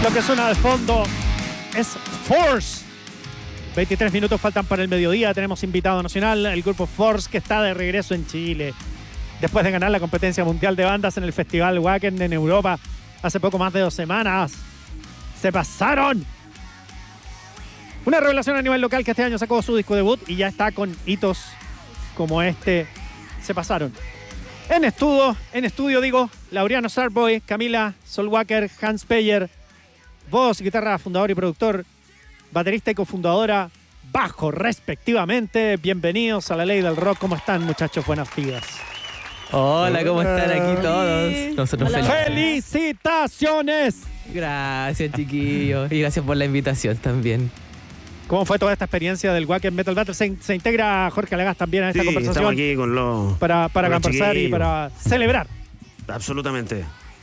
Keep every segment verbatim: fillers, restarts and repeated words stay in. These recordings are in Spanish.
Esto que suena de fondo es Force. veintitrés minutos faltan para el mediodía. Tenemos invitado nacional, el grupo Force, que está de regreso en Chile. Después de ganar la competencia mundial de bandas en el Festival Wacken en Europa hace poco más de dos semanas. ¡Se pasaron! Una revelación a nivel local que este año sacó su disco debut y ya está con hitos como este. Se pasaron. En estudio, en estudio digo, Laureano Starboy, Camila Solwacker, Hans Peyer, voz, guitarra, fundador y productor, baterista y cofundadora, bajo respectivamente. Bienvenidos a La Ley del Rock. ¿Cómo están, muchachos? Buenos días. Hola, ¿cómo están aquí todos? Nosotros felices. ¡Felicitaciones! Gracias, chiquillos. Y gracias por la invitación también. ¿Cómo fue toda esta experiencia del Wacken Metal Battle? Se, se integra Jorge Alegas también a esta sí, conversación. Estamos aquí con los para, para con conversar y para celebrar. Absolutamente.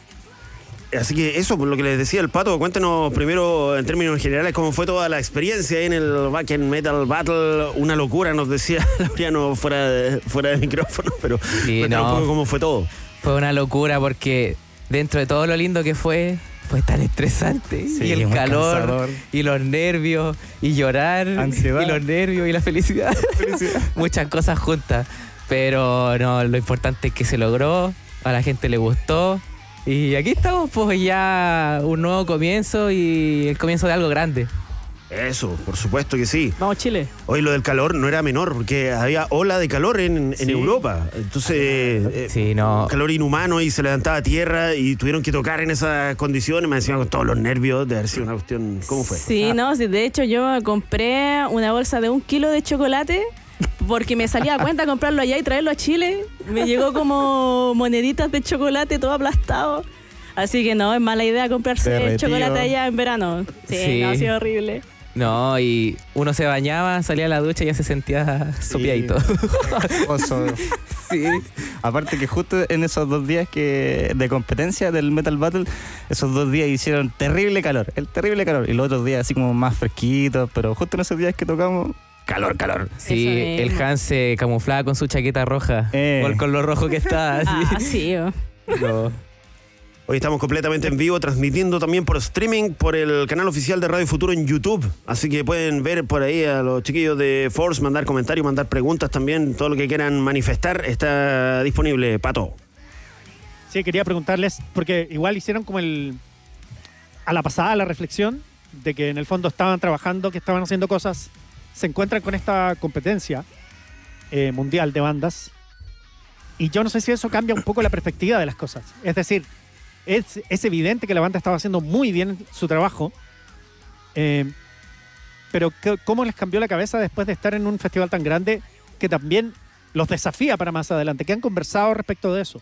Así que eso, por lo que les decía el Pato, cuéntenos primero en términos generales cómo fue toda la experiencia ahí en el Wacken Metal Battle. Una locura, nos decía Laureano fuera de, fuera de micrófono, pero sí, cuéntanos no, un poco cómo fue todo. Fue una locura porque dentro de todo lo lindo que fue, fue tan estresante. Sí, y el calor, cansador. Y los nervios, y llorar, ansiedad. Y los nervios, y la felicidad. felicidad. Muchas cosas juntas. Pero no, lo importante es que se logró, a la gente le gustó. Y aquí estamos, pues ya un nuevo comienzo y el comienzo de algo grande. Eso, por supuesto que sí. Vamos, Chile. Hoy lo del calor no era menor, porque había ola de calor en, sí. en Europa. Entonces, eh, sí, no. calor inhumano y se levantaba tierra y tuvieron que tocar en esas condiciones. Me decían con todos los nervios de haber sido una cuestión. ¿Cómo fue? Sí, ah. no, sí, de hecho yo compré una bolsa de un kilo de chocolate porque me salía a cuenta comprarlo allá y traerlo a Chile. Me llegó como moneditas de chocolate todo aplastado. Así que no, es mala idea comprarse derretido. Chocolate allá en verano. Sí, sí. No, ha sido horrible. No, y uno se bañaba, salía a la ducha y ya se sentía sopiadito. Sí. sí. Aparte que justo en esos dos días que de competencia del Metal Battle, esos dos días hicieron terrible calor, el terrible calor. Y los otros días así como más fresquitos, pero justo en esos días que tocamos, calor, calor. Sí, el Hans se camuflaba con su chaqueta roja, eh. con, con lo rojo que está. Así. Ah, sí. Oh. No. Hoy estamos completamente en vivo, transmitiendo también por streaming por el canal oficial de Radio Futuro en YouTube. Así que pueden ver por ahí a los chiquillos de Force, mandar comentarios, mandar preguntas también. Todo lo que quieran manifestar está disponible, Pato. Sí, quería preguntarles, porque igual hicieron como el... a la pasada la reflexión de que en el fondo estaban trabajando, que estaban haciendo cosas. Se encuentran con esta competencia eh, mundial de bandas. Y yo no sé si eso cambia un poco la perspectiva de las cosas. Es decir... Es, es evidente que la banda estaba haciendo muy bien su trabajo, eh, pero que, ¿cómo les cambió la cabeza después de estar en un festival tan grande que también los desafía para más adelante? ¿Qué han conversado respecto de eso?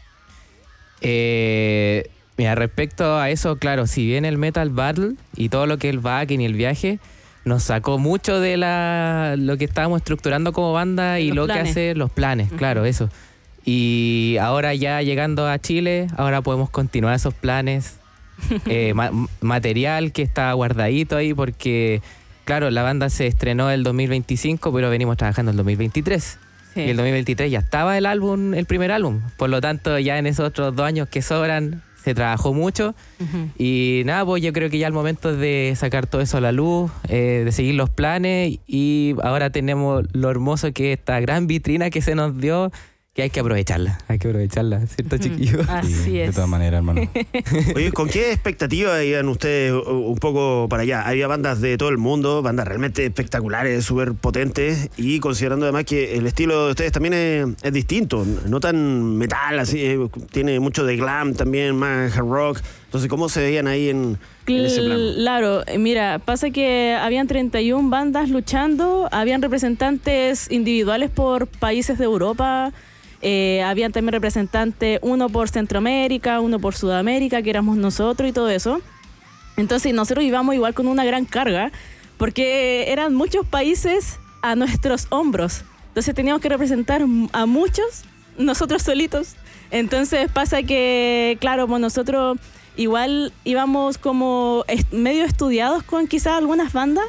Eh, mira, respecto a eso, claro, si bien el Metal Battle y todo lo que es el Wacken y el viaje nos sacó mucho de la, lo que estábamos estructurando como banda y los lo planes. que hace los planes, uh-huh. claro, eso. Y ahora ya llegando a Chile, ahora podemos continuar esos planes. eh, ma- material que está guardadito ahí porque, claro, la banda se estrenó el dos mil veinticinco, pero venimos trabajando el dos mil veintitrés. Sí. Y el dos mil veintitrés ya estaba el álbum, el primer álbum. Por lo tanto, ya en esos otros dos años que sobran, se trabajó mucho. Uh-huh. Y nada, pues yo creo que ya el momento es de sacar todo eso a la luz, eh, de seguir los planes. Y ahora tenemos lo hermoso que es esta gran vitrina que se nos dio, que hay que aprovecharla, hay que aprovecharla, ¿cierto, chiquillos? Así sí, es. De todas maneras, hermano. Oye, ¿con qué expectativa iban ustedes un poco para allá? Había bandas de todo el mundo, bandas realmente espectaculares, súper potentes, y considerando además que el estilo de ustedes también es, es distinto, no tan metal, así, tiene mucho de glam también, más hard rock. Entonces, ¿cómo se veían ahí en, en ese plano? Claro, mira, pasa que habían treinta y una bandas luchando, habían representantes individuales por países de Europa. Eh, habían también representantes, uno por Centroamérica, uno por Sudamérica, que éramos nosotros y todo eso. Entonces nosotros íbamos igual con una gran carga, porque eran muchos países a nuestros hombros. Entonces teníamos que representar a muchos, nosotros solitos. Entonces pasa que, claro, pues nosotros igual íbamos como est- medio estudiados con quizás algunas bandas,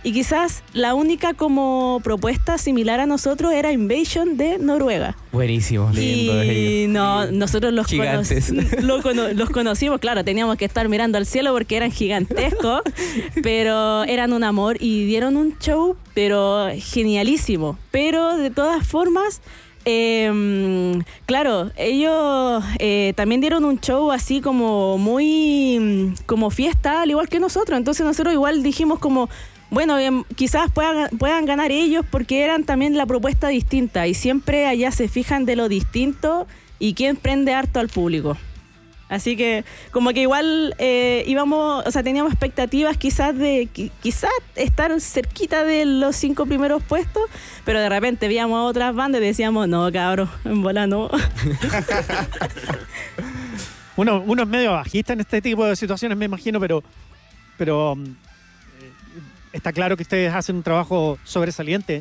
Y quizás la única como propuesta similar a nosotros era Invasion de Noruega. Buenísimo. Lindo Y no, nosotros los, Gigantes. cono- lo cono- los conocimos, claro, teníamos que estar mirando al cielo porque eran gigantescos, pero eran un amor y dieron un show, pero genialísimo. Pero de todas formas, eh, claro, ellos eh, también dieron un show así como muy, como fiesta, al igual que nosotros. Entonces nosotros igual dijimos como, bueno, bien, quizás puedan, puedan ganar ellos porque eran también la propuesta distinta y siempre allá se fijan de lo distinto y quién prende harto al público. Así que como que igual eh, íbamos, o sea, teníamos expectativas quizás de qui- quizás estar cerquita de los cinco primeros puestos, pero de repente veíamos a otras bandas y decíamos, no, cabros, en bola no. Uno, uno es medio bajista en este tipo de situaciones, me imagino, pero, pero mm, está claro que ustedes hacen un trabajo sobresaliente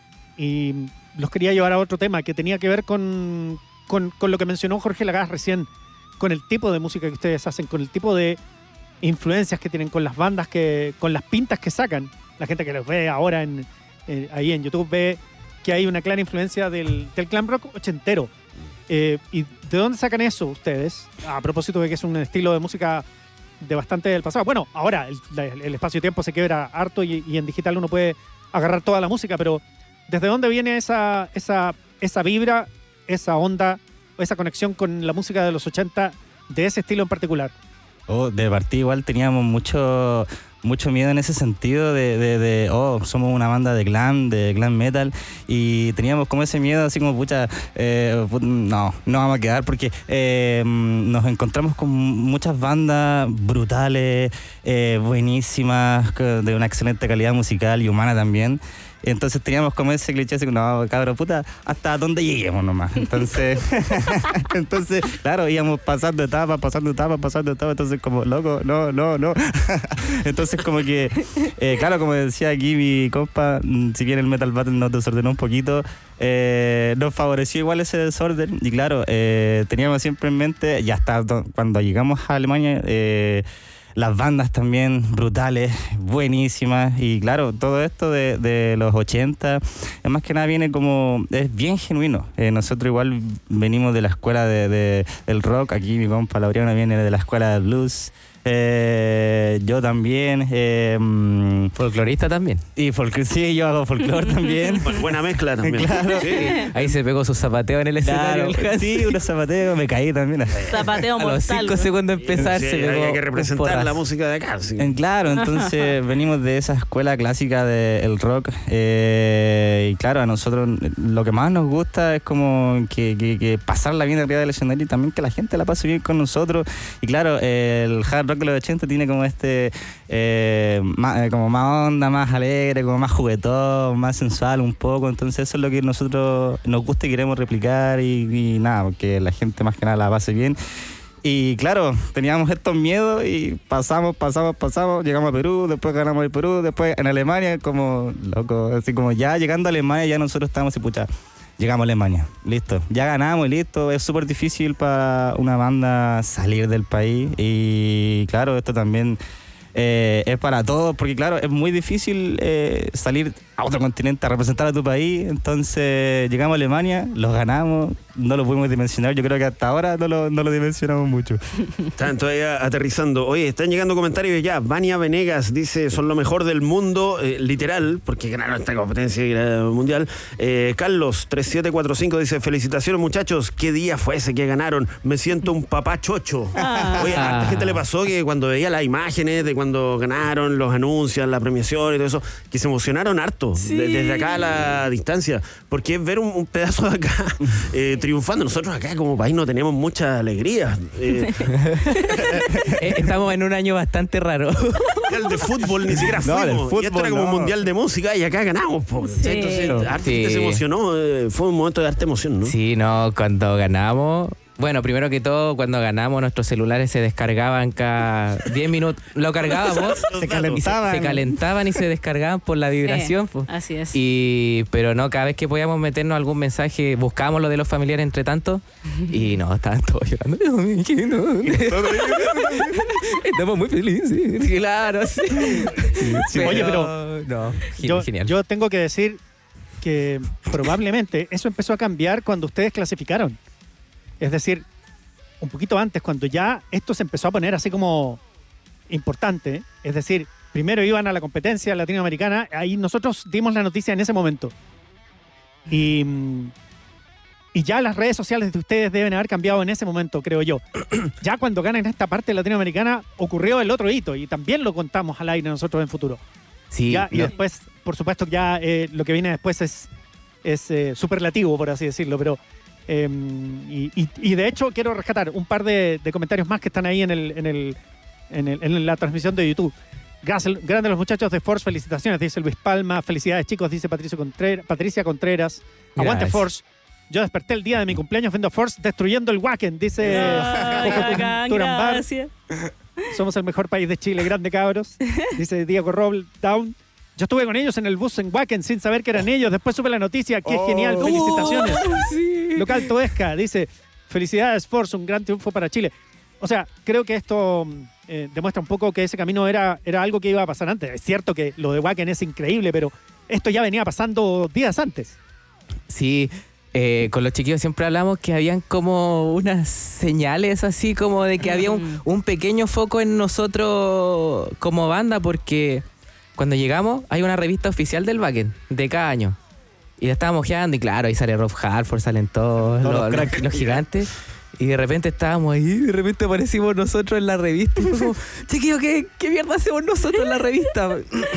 y los quería llevar a otro tema que tenía que ver con, con, con lo que mencionó Jorge Lagaz recién, con el tipo de música que ustedes hacen, con el tipo de influencias que tienen, con las bandas, que, con las pintas que sacan. La gente que los ve ahora en, eh, ahí en YouTube ve que hay una clara influencia del, del glam rock ochentero. Eh, ¿Y de dónde sacan eso ustedes? A propósito de que es un estilo de música de bastante del pasado. Bueno, ahora el, la- el espacio-tiempo se quiebra harto y, y en digital uno puede agarrar toda la música, pero ¿desde dónde viene esa, esa, esa vibra, esa onda, esa conexión con la música de los ochenta de ese estilo en particular? Oh, de partida igual teníamos mucho mucho miedo en ese sentido de, de, de, oh, somos una banda de glam, de glam metal, y teníamos como ese miedo así como, pucha, eh, put- no, no vamos a quedar porque eh, nos encontramos con muchas bandas brutales, eh, buenísimas, que- de una excelente calidad musical y humana también. Entonces teníamos como ese cliché así como, no, cabrón, puta, hasta donde lleguemos nomás. Entonces, entonces, claro, íbamos pasando etapas, pasando etapas, pasando etapas, entonces como, loco, no, no, no. Entonces como que, eh, claro, como decía aquí mi compa, mm, si bien el Metal Battle nos desordenó un poquito, eh, nos favoreció igual ese desorden. Y claro, eh, teníamos siempre en mente, y hasta do- cuando llegamos a Alemania, eh, las bandas también brutales, buenísimas, y claro, todo esto de, de los ochenta, es más que nada viene como, es bien genuino. Eh, nosotros igual venimos de la escuela de, de- del rock, aquí mi compa Laureano viene de la escuela del blues, eh, yo también, eh, mm, Folclorista también. y folclore, sí, yo hago folclore también. Bu- Buena mezcla también. Claro. Sí. Ahí se pegó su zapateo en el escenario. Claro, el Hans. sí, unos zapateos, me caí también. Zapateo A los mortal. cinco segundos de empezar Sí, se pegó hay que un representar porrazo. la música de acá. sí. Eh, Claro, entonces venimos de esa escuela clásica del rock, eh, y claro, a nosotros lo que más nos gusta es como que, que, que pasarla bien arriba del escenario y también que la gente la pase bien con nosotros. Y claro, eh, el hard rock de los ochenta tiene como este, eh, más, eh, como más onda, más alegre, como más juguetón, más sensual un poco, entonces eso es lo que nosotros nos gusta y queremos replicar y, y nada, porque la gente más que nada la pase bien. Y claro, teníamos estos miedos y pasamos, pasamos, pasamos, llegamos a Perú, después ganamos el Perú, después en Alemania, como loco, así como ya llegando a Alemania, ya nosotros estábamos así, pucha, llegamos a Alemania, listo, ya ganamos y listo. Es súper difícil para una banda salir del país y claro, esto también eh, es para todos, porque claro, es muy difícil eh, salir a otro continente a representar a tu país. Entonces llegamos a Alemania, los ganamos, no lo pudimos dimensionar, yo creo que hasta ahora no lo, no lo dimensionamos mucho. Están todavía aterrizando. Oye, están llegando comentarios ya. Vania Venegas dice, son lo mejor del mundo, eh, literal, porque ganaron esta competencia mundial. Eh, Carlos tres siete cuatro cinco dice, felicitaciones muchachos, qué día fue ese que ganaron, me siento un papá chocho. Ah. Oye, a harta gente le pasó que cuando veía las imágenes de cuando ganaron, los anuncios, la premiación y todo eso, que se emocionaron harto, Sí. de- desde acá a la distancia, porque es ver un, un pedazo de acá eh, triunfando. Nosotros acá como país no tenemos mucha alegría. Eh, Eh, Estamos en un año bastante raro. el de fútbol ni siquiera No, fuimos. del fútbol, y esto era como no. un mundial de música y acá ganamos. Po. Sí. Entonces, harta Sí. gente se emocionó. eh, fue un momento de harta emoción, ¿no? Sí, no, cuando ganamos, Bueno, primero que todo, cuando ganamos, nuestros celulares se descargaban cada diez minutos. Lo cargábamos, Se y calentaban. se, se calentaban y se descargaban por la vibración. Eh, po. así es. Y, pero no, cada vez que podíamos meternos algún mensaje, buscábamos lo de los familiares entre tanto. Y no, estaban todos llorando. Estamos muy felices. Claro, sí. Oye, pero No, Yo, genial. yo tengo que decir que probablemente eso empezó a cambiar cuando ustedes clasificaron. Es decir, un poquito antes, cuando ya esto se empezó a poner así como importante. Es decir, primero iban a la competencia latinoamericana, ahí nosotros dimos la noticia en ese momento. Y, y ya las redes sociales de ustedes deben haber cambiado en ese momento, creo yo. Ya cuando ganan esta parte latinoamericana ocurrió el otro hito y también lo contamos al aire nosotros en futuro. Sí, Ya, y no. después, por supuesto, ya eh, lo que viene después es, es eh, superlativo, por así decirlo. Pero eh, y, y- y de hecho quiero rescatar un par de, de comentarios más que están ahí en, el, en, el, en, el- en la transmisión de YouTube. Gracias, grandes los muchachos de Force, felicitaciones, dice Luis Palma. Felicidades, chicos, dice Patricio Contreras, Patricia Contreras. Aguante Gracias. Force. Yo desperté el día de mi cumpleaños viendo Force destruyendo el Wacken, dice Ay, Coco bacán, Turambar. gracias. Somos el mejor país de Chile, grande cabros. Dice Diego Roble Down. Yo estuve con ellos en el bus en Wacken sin saber que eran ellos. Después supe la noticia. ¡Qué Oh. genial! ¡Felicitaciones! sí. Local Toesca dice: felicidades, Force, un gran triunfo para Chile. O sea, creo que esto eh, demuestra un poco que ese camino era, era algo que iba a pasar antes. Es cierto que lo de Wacken es increíble, pero esto ya venía pasando días antes. Sí, eh, con los chiquillos siempre hablamos que habían como unas señales así como de que había un, un pequeño foco en nosotros como banda, porque cuando llegamos hay una revista oficial del Wacken de cada año. Y la estábamos ojeando y claro, ahí sale Rob Halford, salen todos Todos los, los los- cracks. los gigantes. Y de repente estábamos ahí, y de repente aparecimos nosotros en la revista. Y fue como, chiquillos, ¿qué, ¿qué mierda hacemos nosotros en la revista?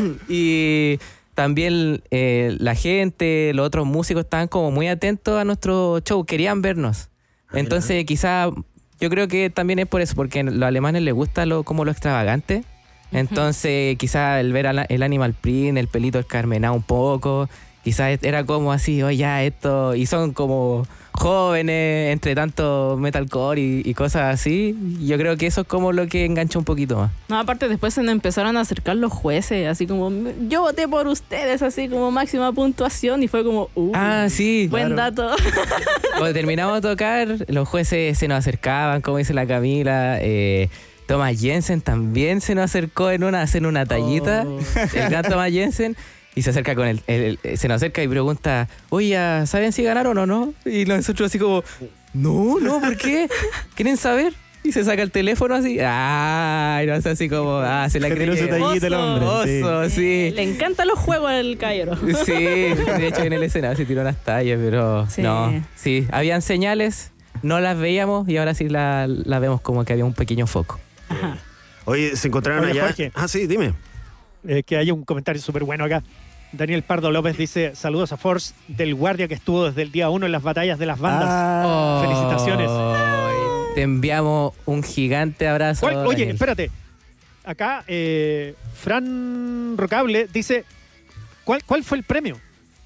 Y también eh, la gente, los otros músicos estaban como muy atentos a nuestro show, querían vernos. Ah, Entonces quizá, yo creo que también es por eso, porque a los alemanes les gusta lo, como lo extravagante. Entonces quizá el ver a la- el Animal Print, el pelito escarmenado un poco, quizás era como así, oye, ya esto, y son como jóvenes, entre tanto metalcore y, y cosas así. Yo creo que eso es como lo que engancha un poquito más. No, aparte después se nos empezaron a acercar los jueces, así como, yo voté por ustedes, así como máxima puntuación, y fue como, uh, Ah, sí. buen dato. Cuando terminamos de tocar, los jueces se nos acercaban, como dice la Camila. Eh, Thomas Jensen también se nos acercó en una, a hacer una tallita. Oh. El gran Thomas Jensen. Y se acerca con el, el- el- se nos acerca y pregunta, oye, ¿saben si ganaron o no? Y nosotros así como, no, no, ¿por qué? ¿Quieren saber? Y se saca el teléfono así, ay, no, es así como, ah, se la cree. Generoso tallita el hombre. sí. Oso, sí. Le encantan los juegos al caballero. Sí, de hecho en el escenario se tiró unas tallas, pero Sí. no, sí, habían señales, no las veíamos y ahora sí las la vemos como que había un pequeño foco. Ajá. Oye, se encontraron Oye, allá. Jorge. Ah, sí, dime. Eh, que hay un comentario súper bueno acá. Daniel Pardo López dice: saludos a Force, del guardia que estuvo desde el día uno en las batallas de las bandas. Ah, Felicitaciones. Ay, te enviamos un gigante abrazo. ¿Cuál- oye, Daniel. espérate. Acá eh, Fran Rocable dice: ¿cuál, ¿cuál fue el premio?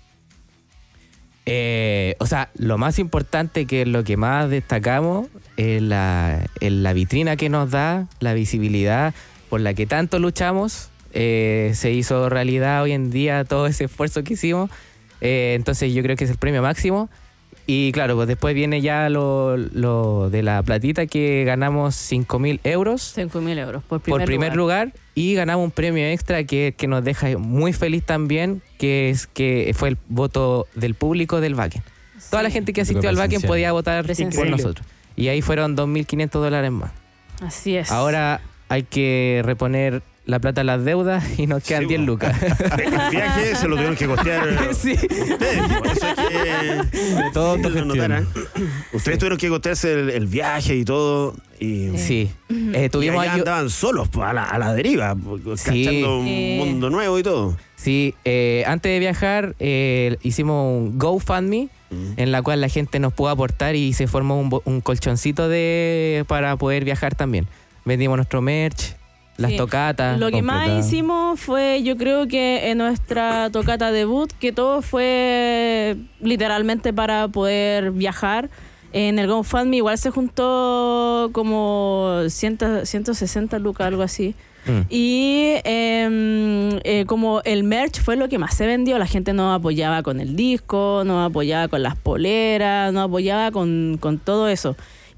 Eh, o sea, lo más importante, que es lo que más destacamos, es la, es la vitrina que nos da, la visibilidad por la que tanto luchamos. Eh, se hizo realidad hoy en día todo ese esfuerzo que hicimos. Eh, entonces yo creo que es el premio máximo. Y claro, pues después viene ya lo, lo de la platita, que ganamos cinco mil euros cinco mil euros por primer, por primer lugar. Y ganamos un premio extra que, que nos deja muy feliz también, que es que fue el voto del público del Wacken. Toda la gente que Público asistió al Wacken presencial. podía votar por Presencial. nosotros. Y ahí fueron dos mil quinientos dólares más. Así es. Ahora hay que reponer la plata a las deudas y nos quedan Sí, diez bueno. lucas. El viaje se lo tuvieron que costear Sí. ustedes. Por eso es que Todo sí, autogestión. lo notaran. Ustedes tuvieron que costearse el, el viaje y todo. Y, Sí. Eh, y tuvimos allá ayu- andaban solos pues, a, la, a la deriva, pues, Sí. cachando un Sí. mundo nuevo y todo. Sí, eh, antes de viajar eh, hicimos un GoFundMe en la cual la gente nos pudo aportar y se formó un, bo- un colchoncito de para poder viajar también. Vendimos nuestro merch, las Sí. tocatas. Lo que más completa. hicimos fue, yo creo que en nuestra tocata debut, que todo fue literalmente para poder viajar. En el GoFundMe igual se juntó como cien, ciento sesenta lucas, algo así. Mm. Y eh, eh, como el merch fue lo que más se vendió, la gente nos apoyaba con el disco, nos apoyaba con las poleras, nos apoyaba con, con todo eso.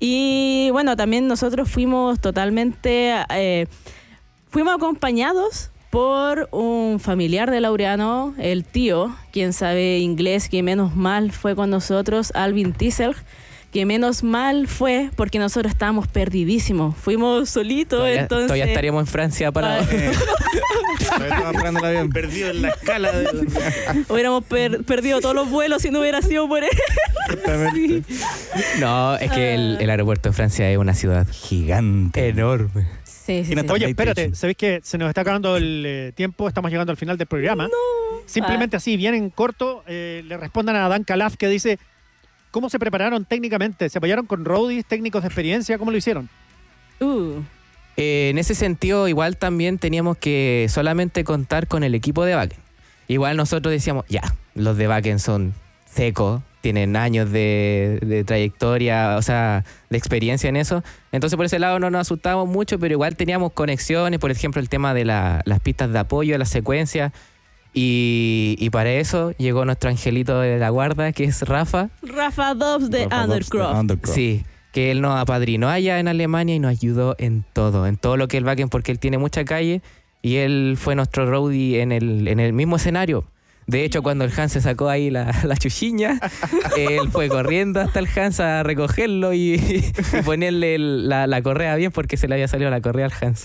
Y bueno, también nosotros fuimos totalmente, eh, fuimos acompañados por un familiar de Laureano, el tío, quien sabe inglés, que menos mal fue con nosotros, Alvin Tiesel, que menos mal fue porque nosotros estábamos perdidísimos. Fuimos solitos, Todavía, entonces... todavía estaríamos en Francia para... Ah. Estaba esperando el avión. Perdido en la escala. De la... Hubiéramos per- perdido todos los vuelos si no hubiera sido por él. Sí. No, es que el, el aeropuerto de Francia es una ciudad Gigante. enorme. Sí, sí, Tiene sí. todo- Oye, PlayStation. espérate, ¿sabéis que se nos está acabando el eh, tiempo? Estamos llegando al final del programa. Simplemente así, bien en corto, eh, le respondan a Dan Calaf que dice, ¿cómo se prepararon técnicamente? ¿Se apoyaron con roadies, técnicos de experiencia? ¿Cómo lo hicieron? Uh, Eh, en ese sentido, igual también teníamos que solamente contar con el equipo de backend. Igual nosotros decíamos, ya, los de backend son secos, tienen años de, de trayectoria, o sea, de experiencia en eso. Entonces por ese lado no nos asustamos mucho, pero igual teníamos conexiones, por ejemplo, el tema de la- las pistas de apoyo, de las secuencias. Y, y para eso llegó nuestro angelito de la guarda, que es Rafa. Rafa Dobbs de Rafa Dobbs de Undercroft. Undercroft. Sí, que él nos apadrinó allá en Alemania y nos ayudó en todo, en todo lo que es el backend, porque él tiene mucha calle y él fue nuestro roadie en el, en el mismo escenario. De hecho, cuando el Hans se sacó ahí la, la chuchiña, él fue corriendo hasta el Hans a recogerlo y, y ponerle el- la, la correa bien porque se le había salido la correa al Hans.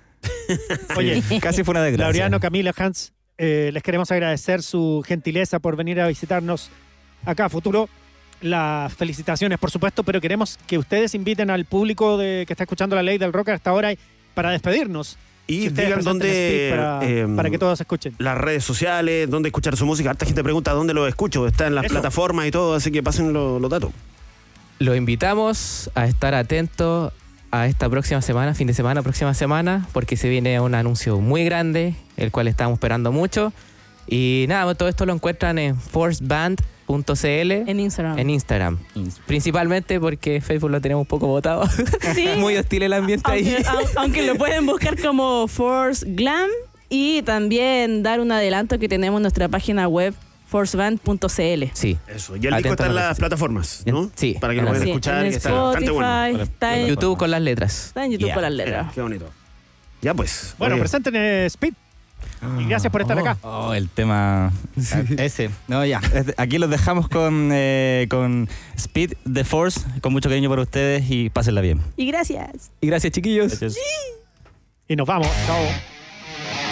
Oye, Casi fue una desgracia. Laureano, Camila, Hans, eh, les queremos agradecer su gentileza por venir a visitarnos acá a Futuro. Las felicitaciones, por supuesto, pero queremos que ustedes inviten al público de, que está escuchando La Ley del Rock hasta ahora para despedirnos. Y Que ustedes digan presenten dónde, Speed para, eh, para que todos escuchen. las redes sociales, dónde escuchar su música. Harta gente pregunta dónde lo escucho. Está en las Eso. plataformas y todo, así que pasen lo- los datos. Lo invitamos a estar atentos a esta próxima semana, fin de semana, próxima semana, porque se viene un anuncio muy grande, el cual estamos esperando mucho. Y nada, todo esto lo encuentran en force band punto c l En Instagram. en Instagram. Principalmente porque Facebook lo tenemos un poco botado. Sí. Muy hostil el ambiente aunque, ahí. au- aunque lo pueden buscar como Force Glam y también dar un adelanto que tenemos en nuestra página web force band punto c l. Sí. Eso. Y el disco Atento está a en lo que las sí. plataformas, ¿no? Sí. Para que lo Sí, puedan Sí, escuchar, en que está bastante Spotify, bueno. está en, YouTube con las letras. está en YouTube Yeah. con las letras. Qué bonito. Ya pues. Bueno, oye, presenten eh, Speed. Y gracias por estar acá. Oh, el tema ese. No, ya. Este- Aquí los dejamos con, eh, con Speed the Force, con mucho cariño para ustedes y pásenla bien. Y gracias. Y gracias, chiquillos. Gracias. Y nos vamos. Chao.